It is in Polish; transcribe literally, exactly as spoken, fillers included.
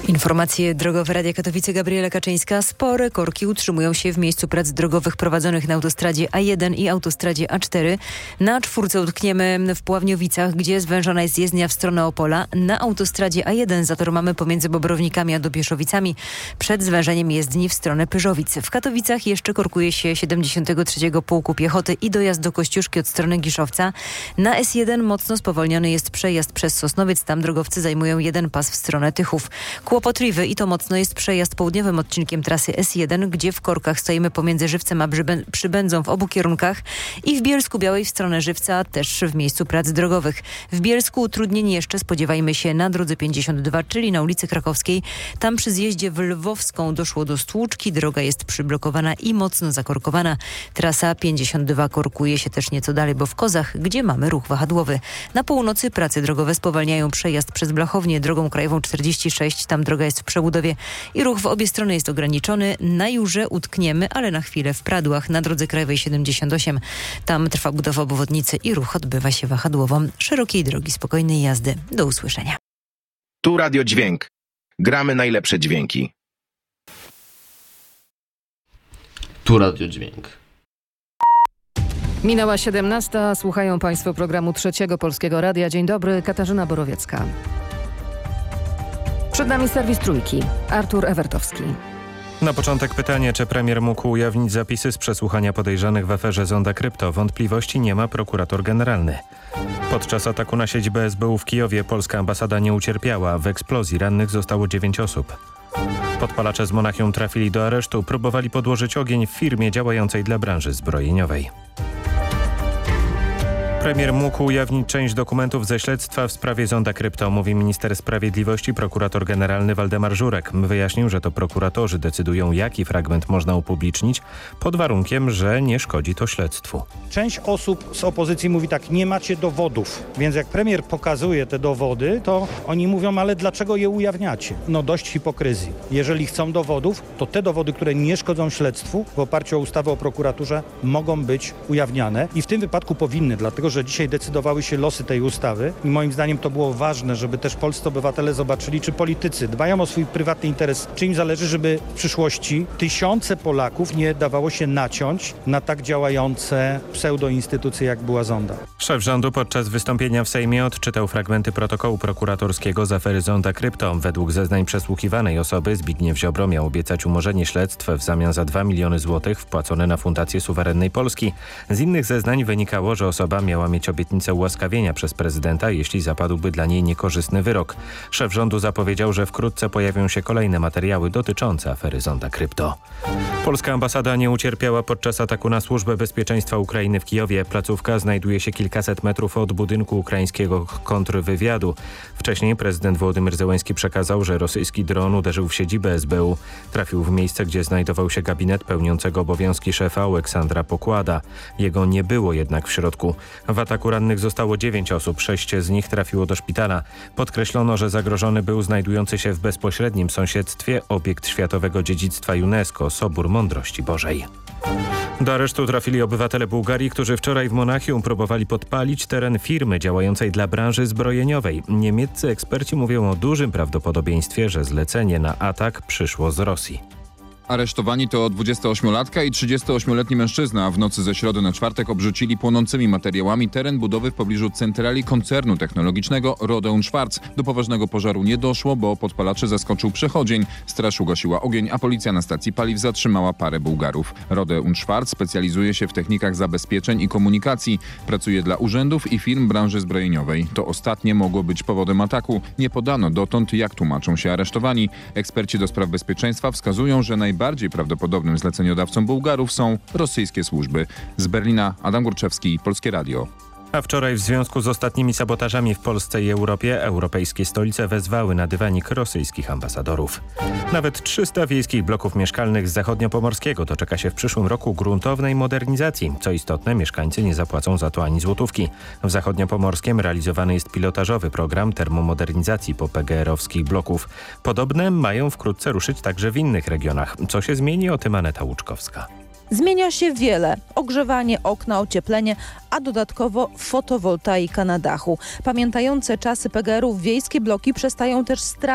Informacje drogowe Radia Katowice, Gabriela Kaczyńska. Spore korki utrzymują się w miejscu prac drogowych prowadzonych na autostradzie A jeden i autostradzie A cztery. Na czwórce utkniemy w Puławniowicach, gdzie zwężona jest jezdnia w stronę Opola. Na autostradzie A jeden zator mamy pomiędzy Bobrownikami a Dopieszowicami przed zwężeniem jezdni w stronę Pyżowic. W Katowicach jeszcze korkuje się siedemdziesiątego trzeciego Pułku Piechoty i dojazd do Kościuszki od strony Giszowca. Na S jeden mocno spowolniony jest przejazd przez Sosnowiec. Tam drogowcy zajmują jeden pas w stronę Tychów. Kłopotliwy i to mocno jest przejazd południowym odcinkiem trasy S jeden, gdzie w korkach stoimy pomiędzy Żywcem a Przybę- Przybędzą w obu kierunkach i w Bielsku Białej w stronę Żywca, też w miejscu prac drogowych. W Bielsku utrudnień jeszcze spodziewajmy się na drodze pięćdziesiąt dwa, czyli na ulicy Krakowskiej. Tam przy zjeździe w Lwowską doszło do stłuczki, droga jest przyblokowana i mocno zakorkowana. Trasa pięćdziesiąt dwa korkuje się też nieco dalej, bo w Kozach, gdzie mamy ruch wahadłowy. Na północy prace drogowe spowalniają przejazd przez Blachownię drogą krajową czterdzieści sześć, tam droga jest w przebudowie i ruch w obie strony jest ograniczony. Na Jurze utkniemy, ale na chwilę w Pradłach na drodze krajowej siedemdziesiąt osiem. Tam trwa budowa obwodnicy i ruch odbywa się wahadłowo. Szerokiej drogi, spokojnej jazdy. Do usłyszenia. Tu Radio Dźwięk. Gramy najlepsze dźwięki. Tu Radio Dźwięk. Minęła siedemnasta. Słuchają Państwo programu Trzeciego Polskiego Radia. Dzień dobry, Katarzyna Borowiecka. Przed nami serwis Trójki. Artur Ewertowski. Na początek pytanie, czy premier mógł ujawnić zapisy z przesłuchania podejrzanych w aferze Zonda Krypto? Wątpliwości nie ma prokurator generalny. Podczas ataku na siedzibę S B U w Kijowie polska ambasada nie ucierpiała. W eksplozji rannych zostało dziewięć osób. Podpalacze z Monachium trafili do aresztu. Próbowali podłożyć ogień w firmie działającej dla branży zbrojeniowej. Premier mógł ujawnić część dokumentów ze śledztwa w sprawie Zonda Krypto, mówi minister sprawiedliwości, prokurator generalny Waldemar Żurek. Wyjaśnił, że to prokuratorzy decydują, jaki fragment można upublicznić, pod warunkiem, że nie szkodzi to śledztwu. Część osób z opozycji mówi tak, nie macie dowodów, więc jak premier pokazuje te dowody, to oni mówią, ale dlaczego je ujawniacie? No dość hipokryzji. Jeżeli chcą dowodów, to te dowody, które nie szkodzą śledztwu, w oparciu o ustawę o prokuraturze, mogą być ujawniane i w tym wypadku powinny, dlatego że dzisiaj decydowały się losy tej ustawy i moim zdaniem to było ważne, żeby też polscy obywatele zobaczyli, czy politycy dbają o swój prywatny interes, czy im zależy, żeby w przyszłości tysiące Polaków nie dawało się naciąć na tak działające pseudoinstytucje, jak była Zonda. Szef rządu podczas wystąpienia w Sejmie odczytał fragmenty protokołu prokuratorskiego z afery Zonda Krypto. Według zeznań przesłuchiwanej osoby Zbigniew Ziobro miał obiecać umorzenie śledztw w zamian za dwa miliony złotych wpłacone na Fundację Suwerennej Polski. Z innych zeznań wynikało, że osoba miała mieć obietnicę ułaskawienia przez prezydenta, jeśli zapadłby dla niej niekorzystny wyrok. Szef rządu zapowiedział, że wkrótce pojawią się kolejne materiały dotyczące afery Zonda Krypto. Polska ambasada nie ucierpiała podczas ataku na Służbę Bezpieczeństwa Ukrainy w Kijowie. Placówka znajduje się kilkaset metrów od budynku ukraińskiego kontrwywiadu. Wcześniej prezydent Wołodymyr Zełenski przekazał, że rosyjski dron uderzył w siedzibę S B U. Trafił w miejsce, gdzie znajdował się gabinet pełniącego obowiązki szefa Aleksandra Pokłada. Jego nie było jednak w środku. W ataku rannych zostało dziewięć osób, sześć z nich trafiło do szpitala. Podkreślono, że zagrożony był znajdujący się w bezpośrednim sąsiedztwie obiekt światowego dziedzictwa UNESCO, Sobór Mądrości Bożej. Do aresztu trafili obywatele Bułgarii, którzy wczoraj w Monachium próbowali podpalić teren firmy działającej dla branży zbrojeniowej. Niemieccy eksperci mówią o dużym prawdopodobieństwie, że zlecenie na atak przyszło z Rosji. Aresztowani to dwudziestoośmiolatka i trzydziestoośmioletni mężczyzna. W nocy ze środy na czwartek obrzucili płonącymi materiałami teren budowy w pobliżu centrali koncernu technologicznego Rode Schwarz. Do poważnego pożaru nie doszło, bo podpalaczy zaskoczył przechodzień. Straż ugasiła ogień, a policja na stacji paliw zatrzymała parę Bułgarów. Rode Schwarz specjalizuje się w technikach zabezpieczeń i komunikacji. Pracuje dla urzędów i firm branży zbrojeniowej. To ostatnie mogło być powodem ataku. Nie podano dotąd, jak tłumaczą się aresztowani. Eksperci do spraw bezpieczeństwa wskazują, że naj Najbardziej prawdopodobnym zleceniodawcą Bułgarów są rosyjskie służby. Z Berlina Adam Górczewski, Polskie Radio. A wczoraj w związku z ostatnimi sabotażami w Polsce i Europie europejskie stolice wezwały na dywanik rosyjskich ambasadorów. Nawet trzysta wiejskich bloków mieszkalnych z zachodniopomorskiego doczeka się w przyszłym roku gruntownej modernizacji. Co istotne, mieszkańcy nie zapłacą za to ani złotówki. W zachodniopomorskiem realizowany jest pilotażowy program termomodernizacji po P G R-owskich bloków. Podobne mają wkrótce ruszyć także w innych regionach. Co się zmieni? O tym Aneta Łuczkowska. Zmienia się wiele. Ogrzewanie, okna, ocieplenie, a dodatkowo fotowoltaika na dachu. Pamiętające czasy P G R-ów wiejskie bloki przestają też stracić